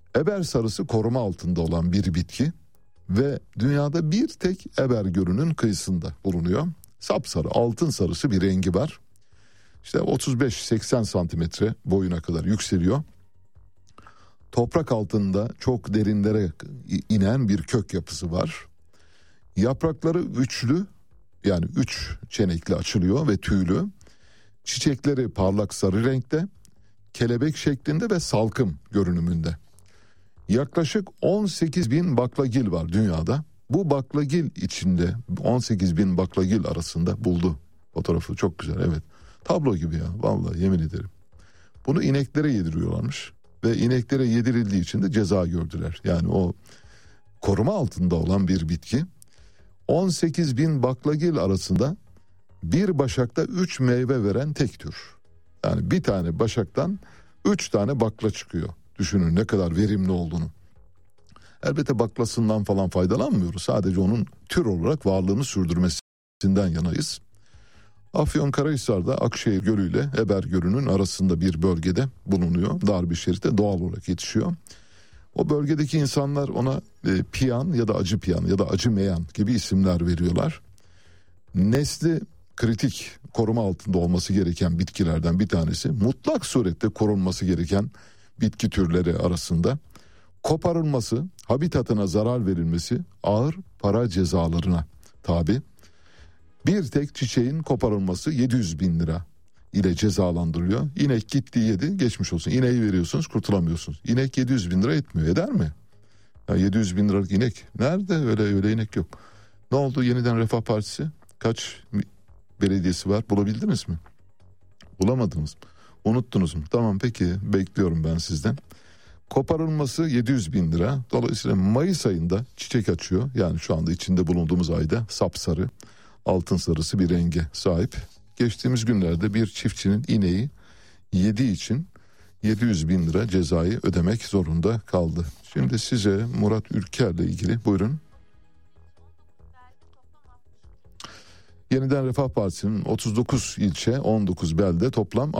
Eber sarısı koruma altında olan bir bitki ve dünyada bir tek Eber Gölü'nün kıyısında bulunuyor. Sapsarı, altın sarısı bir rengi var. İşte 35-80 santimetre boyuna kadar yükseliyor. Toprak altında çok derinlere inen bir kök yapısı var. Yaprakları üçlü, yani 3 çenekli açılıyor ve tüylü. Çiçekleri parlak sarı renkte, kelebek şeklinde ve salkım görünümünde. Yaklaşık 18 bin baklagil var dünyada. Bu baklagil içinde 18 bin baklagil arasında buldu. Fotoğrafı çok güzel, evet. Tablo gibi ya, vallahi yemin ederim. Bunu ineklere yediriyorlarmış ve ineklere yedirildiği için de ceza gördüler. Yani o koruma altında olan bir bitki. 18 bin baklagil arasında bir başakta 3 meyve veren tek tür. Yani bir tane başaktan 3 tane bakla çıkıyor. Düşünün ne kadar verimli olduğunu. Elbette baklasından falan faydalanmıyoruz. Sadece onun tür olarak varlığını sürdürmesinden yanayız. Afyonkarahisar'da Akşehir Gölü ile Eber Gölü'nün arasında bir bölgede bulunuyor. Dar bir şeritte doğal olarak yetişiyor. O bölgedeki insanlar ona piyan ya da acı piyan ya da acı meyan gibi isimler veriyorlar. Nesli kritik, koruma altında olması gereken bitkilerden bir tanesi. Mutlak surette korunması gereken bitki türleri arasında. Koparılması, habitatına zarar verilmesi ağır para cezalarına tabi. Bir tek çiçeğin koparılması 700 bin lira ile cezalandırılıyor. İnek gitti yedi, geçmiş olsun. İneği veriyorsunuz, kurtulamıyorsunuz. İnek 700 bin lira etmiyor, eder mi? Ya 700 bin liralık inek nerede? Öyle inek yok. Ne oldu? Yeniden Refah Partisi kaç belediyesi var, bulabildiniz mi? Bulamadınız mı? Unuttunuz mu? Tamam, peki, bekliyorum ben sizden. Koparılması 700 bin lira. Dolayısıyla Mayıs ayında çiçek açıyor. Yani şu anda içinde bulunduğumuz ayda sapsarı, altın sarısı bir renge sahip. Geçtiğimiz günlerde bir çiftçinin ineği yediği için 700 bin lira cezayı ödemek zorunda kaldı. Şimdi size Murat Ülker'le ilgili, buyurun. Yeniden Refah Partisi'nin 39 ilçe, 19 belde, toplam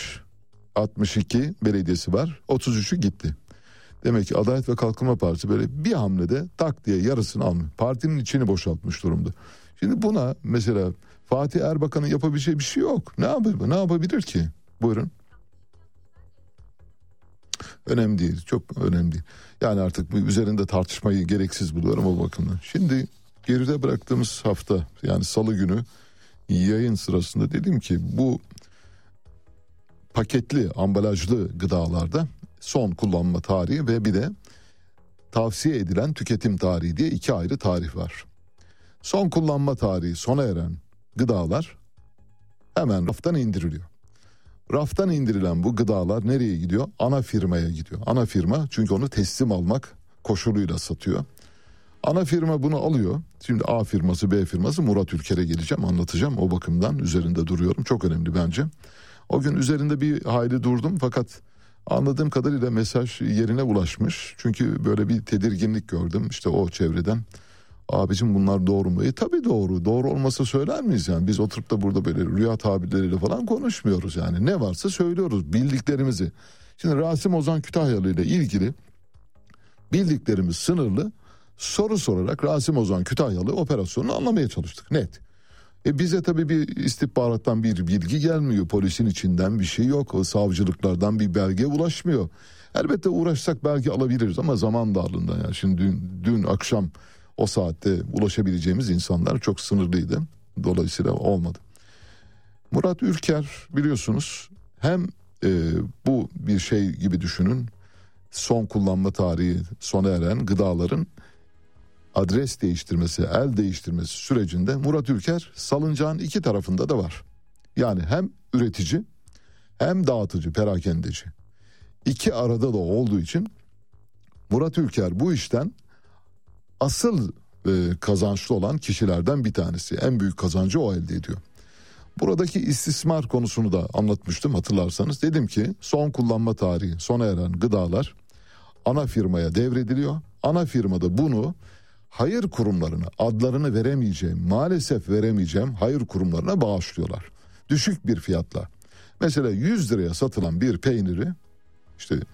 62 belediyesi var. 33'ü gitti. Demek ki Adalet ve Kalkınma Partisi böyle bir hamlede tak diye yarısını almış. Partinin içini boşaltmış durumda. Şimdi buna mesela Fatih Erbakan'ın yapabileceği bir şey yok. Ne yapabilir ki? Buyurun. Önemli değil, çok önemli değil. Yani artık üzerinde tartışmayı gereksiz buluyorum o bakımdan. Şimdi geride bıraktığımız hafta, yani salı günü yayın sırasında dedim ki bu paketli, ambalajlı gıdalarda son kullanma tarihi ve bir de tavsiye edilen tüketim tarihi diye 2 ayrı tarih var. Son kullanma tarihi sona eren gıdalar hemen raftan indiriliyor. Raftan indirilen bu gıdalar nereye gidiyor? Ana firmaya gidiyor. Ana firma çünkü onu teslim almak koşuluyla satıyor. Ana firma bunu alıyor. Şimdi A firması, B firması, Murat Ülker'e geleceğim, anlatacağım. O bakımdan üzerinde duruyorum. Çok önemli bence. O gün üzerinde bir hayli durdum fakat anladığım kadarıyla mesaj yerine ulaşmış. Çünkü böyle bir tedirginlik gördüm işte o çevreden. Abicim bunlar doğru mu? Tabii doğru. Doğru olmasa söyler miyiz yani? Biz oturup da burada böyle rüya tabirleriyle falan konuşmuyoruz yani. Ne varsa söylüyoruz bildiklerimizi. Şimdi Rasim Ozan Kütahyalı ile ilgili bildiklerimiz sınırlı. Soru sorarak Rasim Ozan Kütahyalı operasyonunu anlamaya çalıştık, net. Bize tabii bir istihbarattan bir bilgi gelmiyor. Polisin içinden bir şey yok. O savcılıklardan bir belge ulaşmıyor. Elbette uğraşsak belki alabiliriz ama zaman darlığından. Yani şimdi dün akşam o saatte ulaşabileceğimiz insanlar çok sınırlıydı. Dolayısıyla olmadı. Murat Ülker biliyorsunuz hem bu bir şey gibi düşünün. Son kullanma tarihi sona eren gıdaların adres değiştirmesi, el değiştirmesi sürecinde Murat Ülker salıncağın 2 tarafında da var. Yani hem üretici hem dağıtıcı, perakendeci. 2 arada da olduğu için Murat Ülker bu işten asıl kazançlı olan kişilerden bir tanesi. En büyük kazancı o elde ediyor. Buradaki istismar konusunu da anlatmıştım hatırlarsanız. Dedim ki son kullanma tarihi sona eren gıdalar ana firmaya devrediliyor. Ana firmada bunu hayır kurumlarına, adlarını maalesef veremeyeceğim hayır kurumlarına bağışlıyorlar. Düşük bir fiyatla. Mesela 100 liraya satılan bir peyniri işte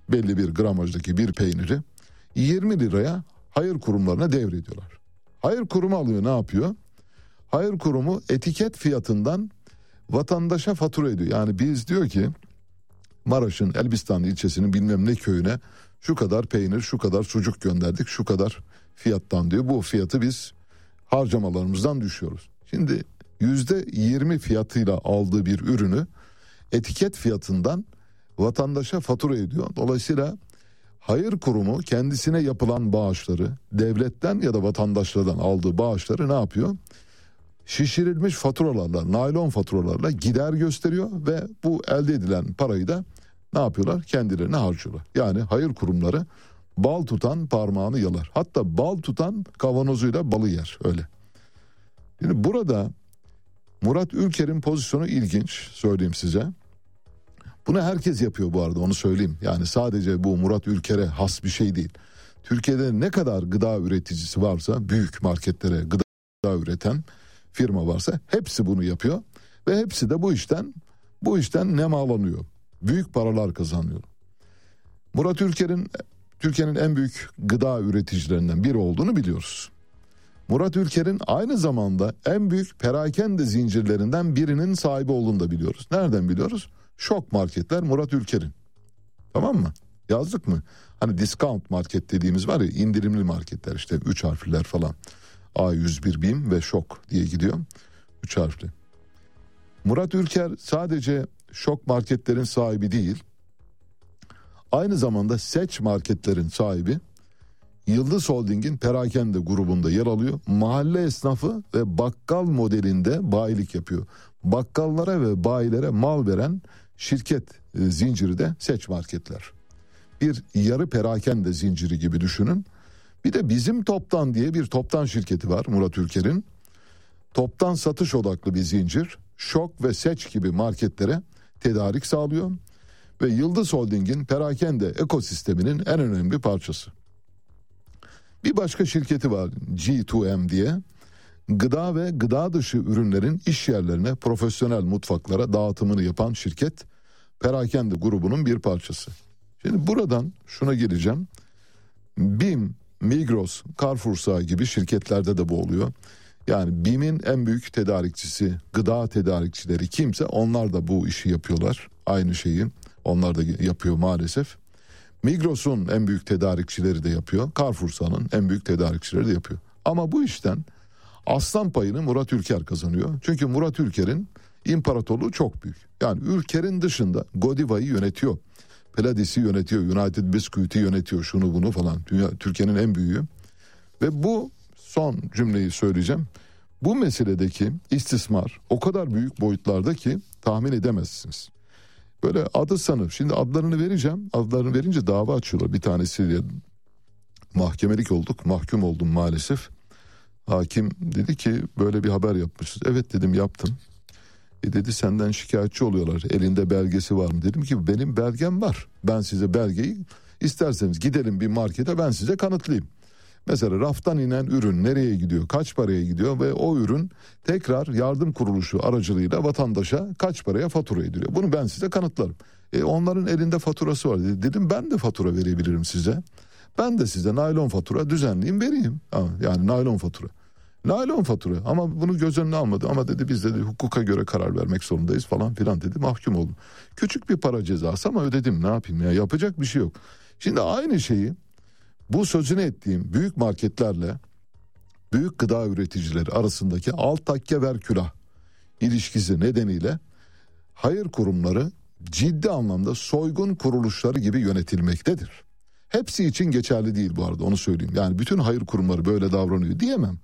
belli bir gramajdaki bir peyniri 20 liraya hayır kurumlarına devrediyorlar. Hayır kurumu alıyor, ne yapıyor? Hayır kurumu etiket fiyatından vatandaşa fatura ediyor. Yani biz diyor ki Maraş'ın Elbistan ilçesinin bilmem ne köyüne şu kadar peynir, şu kadar sucuk gönderdik, şu kadar fiyattan diyor. Bu fiyatı biz harcamalarımızdan düşüyoruz. Şimdi %20 fiyatıyla aldığı bir ürünü etiket fiyatından vatandaşa fatura ediyor. Dolayısıyla hayır kurumu kendisine yapılan bağışları, devletten ya da vatandaşlardan aldığı bağışları ne yapıyor? Şişirilmiş faturalarla, naylon faturalarla gider gösteriyor ve bu elde edilen parayı da ne yapıyorlar? Kendilerine harcıyorlar. Yani hayır kurumları bal tutan parmağını yalar. Hatta bal tutan kavanozuyla balı yer, öyle. Şimdi burada Murat Ülker'in pozisyonu ilginç, söyleyeyim size. Bunu herkes yapıyor bu arada, onu söyleyeyim. Yani sadece bu Murat Ülker'e has bir şey değil. Türkiye'de ne kadar gıda üreticisi varsa, büyük marketlere gıda üreten firma varsa hepsi bunu yapıyor. Ve hepsi de bu işten nemalanıyor. Büyük paralar kazanıyor. Murat Ülker'in Türkiye'nin en büyük gıda üreticilerinden biri olduğunu biliyoruz. Murat Ülker'in aynı zamanda en büyük perakende zincirlerinden birinin sahibi olduğunu da biliyoruz. Nereden biliyoruz? Şok marketler Murat Ülker'in. Tamam mı? Yazdık mı? Hani discount market dediğimiz var ya, indirimli marketler, işte 3 harfliler falan. A101 BİM ve Şok diye gidiyor. 3 harfli. Murat Ülker sadece Şok marketlerin sahibi değil, aynı zamanda Seç marketlerin sahibi. Yıldız Holding'in perakende grubunda yer alıyor. Mahalle esnafı ve bakkal modelinde bayilik yapıyor. Bakkallara ve bayilere mal veren şirket zinciri de Seç marketler. Bir yarı perakende zinciri gibi düşünün. Bir de Bizim Toptan diye bir toptan şirketi var Murat Ülker'in. Toptan satış odaklı bir zincir. Şok ve Seç gibi marketlere tedarik sağlıyor. Ve Yıldız Holding'in perakende ekosisteminin en önemli parçası. Bir başka şirketi var, G2M diye. Gıda ve gıda dışı ürünlerin iş yerlerine, profesyonel mutfaklara dağıtımını yapan şirket, perakende grubunun bir parçası. Şimdi buradan şuna geleceğim. BİM, Migros, Carrefour gibi şirketlerde de bu oluyor. Yani BİM'in en büyük tedarikçisi, gıda tedarikçileri kimse, onlar da bu işi yapıyorlar. Aynı şeyi onlar da yapıyor maalesef. Migros'un en büyük tedarikçileri de yapıyor. Carrefour'un en büyük tedarikçileri de yapıyor. Ama bu işten aslan payını Murat Ülker kazanıyor. Çünkü Murat Ülker'in imparatorluğu çok büyük. Yani Ülker'in dışında Godiva'yı yönetiyor. Pladis'i yönetiyor. United Biscuit'i yönetiyor. Şunu bunu falan. Türkiye'nin en büyüğü. Ve bu son cümleyi söyleyeceğim. Bu meseledeki istismar o kadar büyük boyutlarda ki tahmin edemezsiniz. Böyle adı sanır. Şimdi adlarını vereceğim. Adlarını verince dava açıyorlar. Bir tanesiyle mahkemelik olduk. Mahkum oldum maalesef. Hakim dedi ki böyle bir haber yapmışsınız. Evet dedim, yaptım. Dedi senden şikayetçi oluyorlar. Elinde belgesi var mı? Dedim ki benim belgem var. Ben size belgeyi, isterseniz gidelim bir markete, ben size kanıtlayayım. Mesela raftan inen ürün nereye gidiyor, kaç paraya gidiyor ve o ürün tekrar yardım kuruluşu aracılığıyla vatandaşa kaç paraya fatura ediliyor. Bunu ben size kanıtlarım. Onların elinde faturası var dedi. Dedim ben de fatura verebilirim size. Ben de size naylon fatura düzenleyeyim vereyim. Yani naylon fatura. Naylon fatura ama bunu göz önüne almadı. Ama dedi biz dedi hukuka göre karar vermek zorundayız falan filan dedi. Mahkum oldum. Küçük bir para cezası ama ödedim, ne yapayım ya, yapacak bir şey yok. Şimdi aynı şeyi bu sözünü ettiğim büyük marketlerle büyük gıda üreticileri arasındaki al takke ver külah ilişkisi nedeniyle hayır kurumları ciddi anlamda soygun kuruluşları gibi yönetilmektedir. Hepsi için geçerli değil bu arada, onu söyleyeyim. Yani bütün hayır kurumları böyle davranıyor diyemem.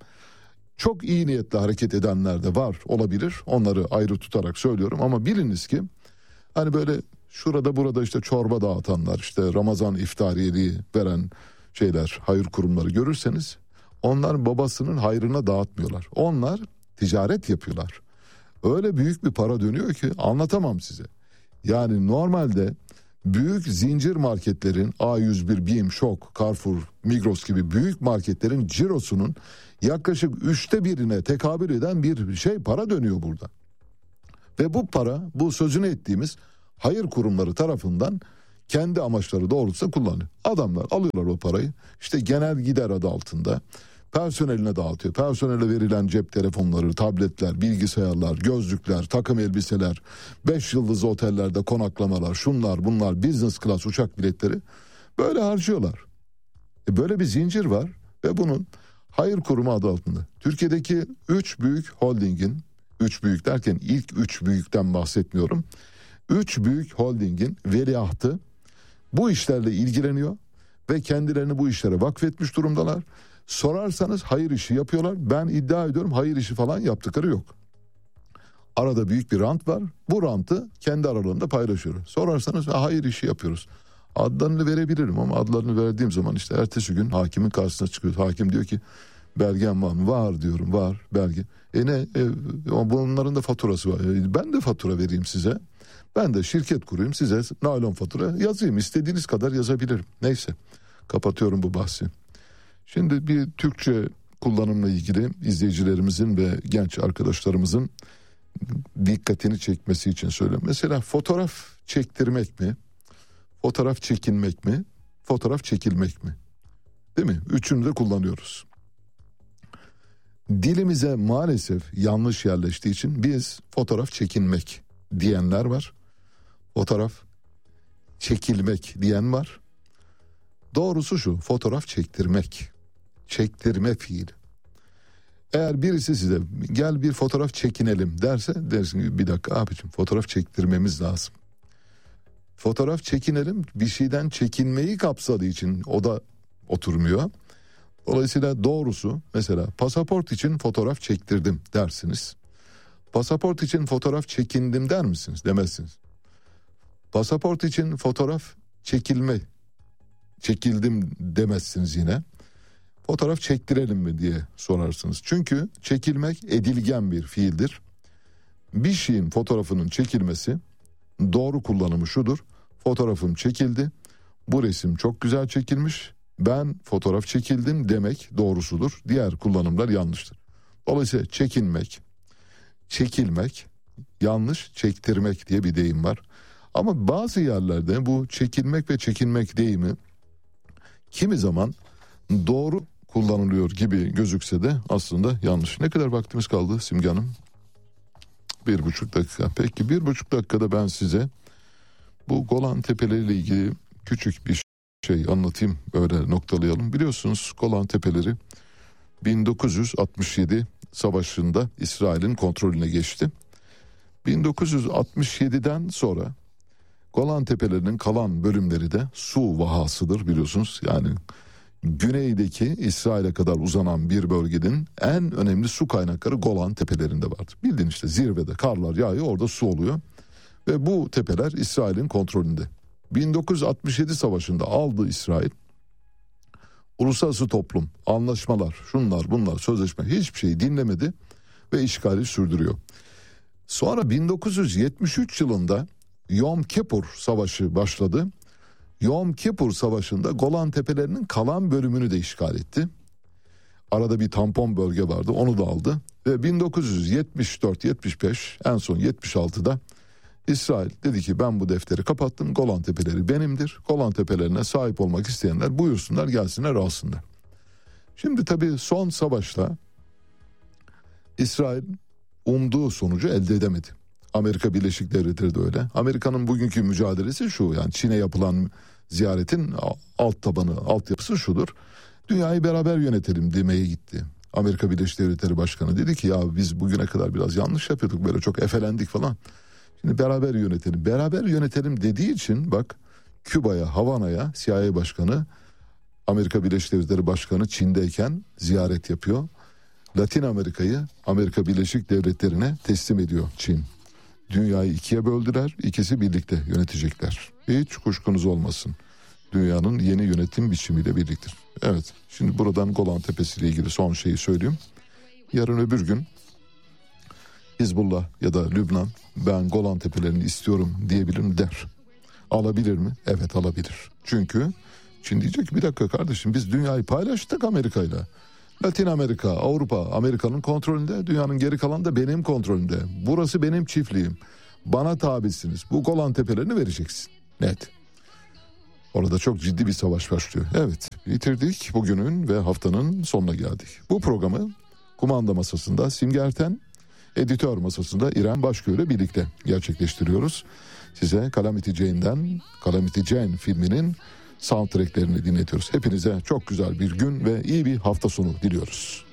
Çok iyi niyetle hareket edenler de var, olabilir. Onları ayrı tutarak söylüyorum ama biliniz ki hani böyle şurada burada işte çorba dağıtanlar, işte Ramazan iftariyeliği veren şeyler, hayır kurumları görürseniz onlar babasının hayrına dağıtmıyorlar. Onlar ticaret yapıyorlar. Öyle büyük bir para dönüyor ki anlatamam size. Yani normalde büyük zincir marketlerin, A101, BİM, Şok, Carrefour, Migros gibi büyük marketlerin cirosunun yaklaşık 1/3'ine tekabül eden bir para dönüyor burada. Ve bu para, bu sözünü ettiğimiz hayır kurumları tarafından kendi amaçları doğrultusunda kullanıyor. Adamlar alıyorlar o parayı, işte genel gider adı altında personeline dağıtıyor. Personele verilen cep telefonları, tabletler, bilgisayarlar, gözlükler, takım elbiseler, 5 yıldızlı otellerde konaklamalar, şunlar bunlar, business class uçak biletleri böyle harcıyorlar. Böyle bir zincir var ve bunun hayır kurumu adı altında. Türkiye'deki 3 büyük holdingin, 3 büyük derken ilk 3 büyükten bahsetmiyorum. 3 büyük holdingin veliahtı bu işlerle ilgileniyor ve kendilerini bu işlere vakfetmiş durumdalar. Sorarsanız hayır işi yapıyorlar. Ben iddia ediyorum hayır işi falan yaptıkları yok. Arada büyük bir rant var. Bu rantı kendi aralarında paylaşıyor. Sorarsanız hayır işi yapıyoruz. Adlarını verebilirim ama adlarını verdiğim zaman işte ertesi gün hakimin karşısına çıkıyor. Hakim diyor ki belgen var mı? Var diyorum, var belge. Bunların da faturası var. Ben de fatura vereyim size. Ben de şirket kurayım, size naylon fatura yazayım. İstediğiniz kadar yazabilirim. Neyse, kapatıyorum bu bahsi. Şimdi bir Türkçe kullanımla ilgili izleyicilerimizin ve genç arkadaşlarımızın dikkatini çekmesi için söylüyorum. Mesela fotoğraf çektirmek mi? Fotoğraf çekinmek mi? Fotoğraf çekilmek mi? Değil mi? Üçünü de kullanıyoruz. Dilimize maalesef yanlış yerleştiği için biz fotoğraf çekinmek diyenler var. Fotoğraf çekilmek diyen var. Doğrusu şu: fotoğraf çektirmek. Çektirme fiili. Eğer birisi size gel bir fotoğraf çekinelim derse, dersin ki bir dakika abicim, fotoğraf çektirmemiz lazım. Fotoğraf çekinelim bir şeyden çekinmeyi kapsadığı için o da oturmuyor. Dolayısıyla doğrusu mesela pasaport için fotoğraf çektirdim dersiniz. Pasaport için fotoğraf çekindim der misiniz? Demezsiniz. Pasaport için fotoğraf çekildim demezsiniz yine. Fotoğraf çektirelim mi diye sorarsınız. Çünkü çekilmek edilgen bir fiildir. Bir şeyin fotoğrafının çekilmesi, doğru kullanımı şudur: fotoğrafım çekildi, bu resim çok güzel çekilmiş, ben fotoğraf çekildim demek doğrusudur. Diğer kullanımlar yanlıştır. Dolayısıyla çekinmek, çekilmek yanlış, çektirmek diye bir deyim var. Ama bazı yerlerde bu çekilmek ve çekinmek deyimi kimi zaman doğru kullanılıyor gibi gözükse de aslında yanlış. Ne kadar vaktimiz kaldı Simge Hanım? 1,5 dakika. Peki 1,5 dakikada ben size bu Golan Tepeleri ile ilgili küçük bir şey anlatayım, öyle noktalayalım. Biliyorsunuz Golan Tepeleri 1967 savaşında İsrail'in kontrolüne geçti. 1967'den sonra Golan Tepelerinin kalan bölümleri de su vahasıdır biliyorsunuz. Yani güneydeki İsrail'e kadar uzanan bir bölgenin en önemli su kaynakları Golan Tepelerinde vardır. Bildiğin işte zirvede karlar yağıyor, orada su oluyor. Ve bu tepeler İsrail'in kontrolünde. 1967 savaşında aldı İsrail. Uluslararası toplum, anlaşmalar, şunlar bunlar, sözleşme, hiçbir şeyi dinlemedi ve işgali sürdürüyor. Sonra 1973 yılında Yom Kippur Savaşı başladı. Yom Kippur Savaşı'nda Golan Tepelerinin kalan bölümünü de işgal etti. Arada bir tampon bölge vardı, onu da aldı. Ve 1974-75 en son 76'da İsrail dedi ki ben bu defteri kapattım, Golan Tepeleri benimdir. Golan Tepelerine sahip olmak isteyenler buyursunlar, gelsinler, alsınlar. Şimdi tabii son savaşta İsrail umduğu sonucu elde edemedi. Amerika Birleşik Devletleri de öyle. Amerika'nın bugünkü mücadelesi şu, yani Çin'e yapılan ziyaretin alt tabanı, altyapısı şudur: dünyayı beraber yönetelim demeye gitti. Amerika Birleşik Devletleri Başkanı dedi ki ya biz bugüne kadar biraz yanlış yapıyorduk, böyle çok efelendik falan. Şimdi beraber yönetelim. Beraber yönetelim dediği için bak, Küba'ya, Havana'ya CIA Başkanı, Amerika Birleşik Devletleri Başkanı Çin'deyken ziyaret yapıyor. Latin Amerika'yı Amerika Birleşik Devletleri'ne teslim ediyor Çin. Dünyayı ikiye böldüler, ikisi birlikte yönetecekler. Hiç kuşkunuz olmasın. Dünyanın yeni yönetim biçimiyle birliktir. Evet, şimdi buradan Golan Tepesi ile ilgili son şeyi söyleyeyim. Yarın öbür gün Hizbullah ya da Lübnan ben Golan Tepelerini istiyorum diyebilir mi, der. Alabilir mi? Evet, alabilir. Çünkü Çin diyecek ki bir dakika kardeşim, biz dünyayı paylaştık Amerika'yla. Latin Amerika, Avrupa, Amerika'nın kontrolünde, dünyanın geri kalanı da benim kontrolümde. Burası benim çiftliğim. Bana tabisiniz. Bu Golan Tepelerini vereceksin. Net. Orada çok ciddi bir savaş başlıyor. Evet, bitirdik bugünün ve haftanın sonuna geldik. Bu programı kumanda masasında Simge Erten, editör masasında İrem Başköy ile birlikte gerçekleştiriyoruz. Size Calamity Jane'den Calamity Jane filminin soundtracklerini dinletiyoruz. Hepinize çok güzel bir gün ve iyi bir hafta sonu diliyoruz.